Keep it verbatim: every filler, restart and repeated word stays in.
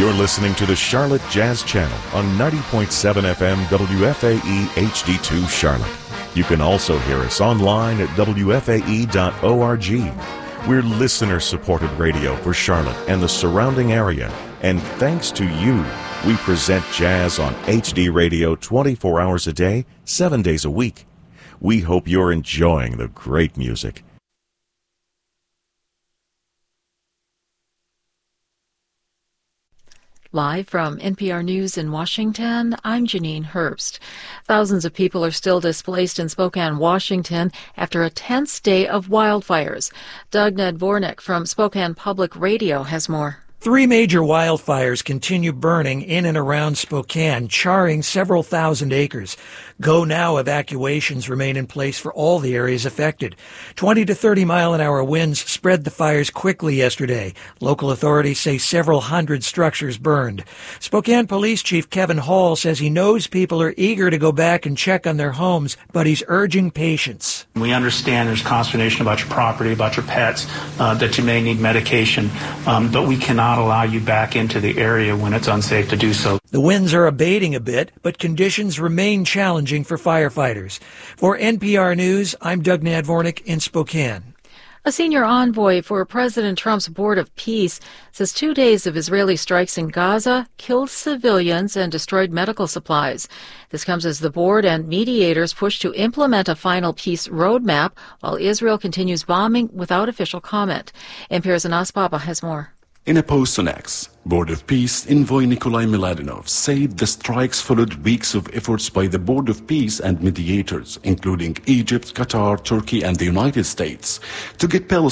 You're listening to the Charlotte Jazz Channel on ninety point seven F M W F A E H D two Charlotte. You can also hear us online at W F A E dot org. We're listener-supported radio for Charlotte and the surrounding area. And thanks to you, we present jazz on H D radio twenty-four hours a day, seven days a week. We hope you're enjoying the great music. Live from N P R News in Washington, I'm Janine Herbst. Thousands of people are still displaced in Spokane, Washington, after a tense day of wildfires. Doug Nadvornik from Spokane Public Radio has more. Three major wildfires continue burning in and around Spokane, charring several thousand acres. Go now evacuations remain in place for all the areas affected. twenty to thirty mile an hour winds spread the fires quickly yesterday. Local authorities say several hundred structures burned. Spokane Police Chief Kevin Hall says he knows people are eager to go back and check on their homes, but he's urging patience. We understand there's consternation about your property, about your pets, uh, that you may need medication, um, but we cannot allow you back into the area when it's unsafe to do so. The winds are abating a bit, but conditions remain challenging for firefighters. For N P R News, I'm Doug Nadvornik in Spokane. A senior envoy for President Trump's Board of Peace says two days of Israeli strikes in Gaza killed civilians and destroyed medical supplies. This comes as the board and mediators push to implement a final peace roadmap while Israel continues bombing without official comment. N P R's Anas Baba has more. In a post on X, Board of Peace envoy Nikolai Miladinov said the strikes followed weeks of efforts by the Board of Peace and mediators, including Egypt, Qatar, Turkey, and the United States, to get Palestine